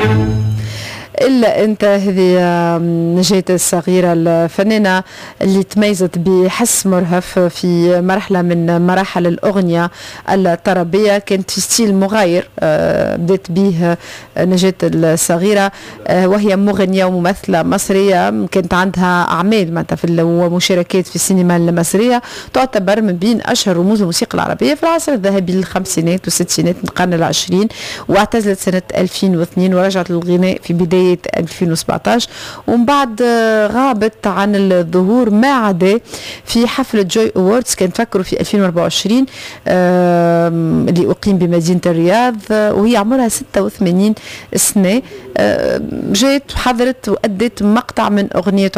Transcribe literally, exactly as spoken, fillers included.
إلا أنت هذه نجاة الصغيرة الفنانة اللي تميزت بحس مرهف في مرحلة من مراحل الأغنية الطربية، كانت في ستيل مغاير بدأت به نجاة الصغيرة، وهي مغنية وممثلة مصرية كانت عندها أعمال ومشاركات في السينما المصرية، تعتبر من بين أشهر رموز الموسيقى العربية في العصر الذهبي للخمسينات والستينات من القرن العشرين، واعتزلت سنة ألفين واثنين ورجعت للغناء في بداية ألفين وسبعطاش، ومن بعد غابت عن الظهور ما عدا في حفل جوي أووردز كان تفكروا في ألفين وأربعة وعشرين اللي أقيم بمدينة الرياض، وهي عمرها ستة وثمانين سنة، جات حضرت وأدت مقطع من أغنية